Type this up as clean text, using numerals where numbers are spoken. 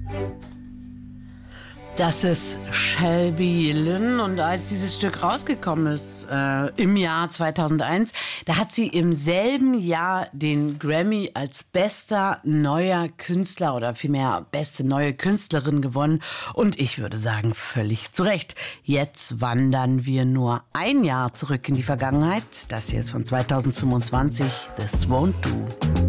Das ist Shelby Lynne und als dieses Stück rausgekommen ist im Jahr 2001, da hat sie im selben Jahr den Grammy als bester neuer Künstler oder vielmehr beste neue Künstlerin gewonnen und ich würde sagen völlig zu Recht. Jetzt wandern wir nur ein Jahr zurück in die Vergangenheit. Das hier ist von 2025, This Won't Do.